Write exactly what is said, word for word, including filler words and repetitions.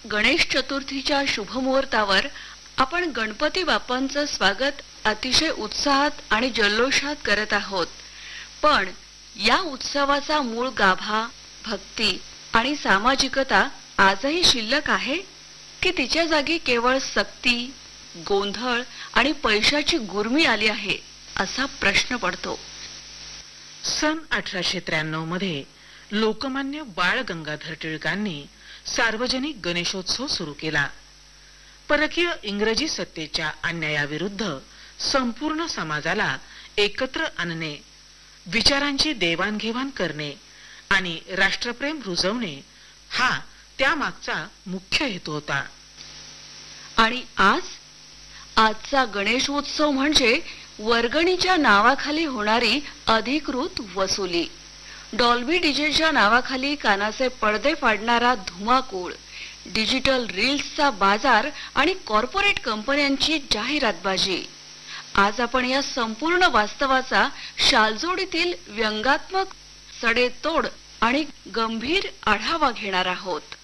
गणेश चतुर्थीच्या शुभमुहूर्तावर आपण गणपती बाप्पांचं स्वागत अतिशय उत्साहात आणि जल्लोषात करत आहोत. पण या उत्सवाचा मूळ गाभा, भक्ती आणि सामाजिकता आजही शिल्लक आहे की तिच्या जागी केवळ सक्ती, गोंधळ आणि पैशाची गुरमी आली आहे, असा प्रश्न पडतो. सन अठराशे त्र्याण्णव मध्ये लोकमान्य बाळ गंगाधर टिळकांनी सार्वजनिक गणेशोत्सव सुरू केला. परकीय इंग्रजी सत्तेच्या अन्यायाविरुद्ध संपूर्ण समाजाला एकत्र आणणे, विचारांची देवाणघेवाण करणे आणि राष्ट्रप्रेम रुजवणे हा त्यामागचा मुख्य हेतू होता. आणि आज आजचा गणेशोत्सव म्हणजे वर्गणीच्या नावाखाली होणारी अधिकृत वसुली, डॉल्बी डीजेच्या नावाखाली कानाचे पडदे फाडणारा धुमाकूळ, डिजिटल रील्सचा बाजार आणि कॉर्पोरेट कंपन्यांची जाहिरातबाजी. आज आपण या संपूर्ण वास्तवाचा शालजोडीतील व्यंगात्मक, सडेतोड आणि गंभीर आढावा घेणार आहोत.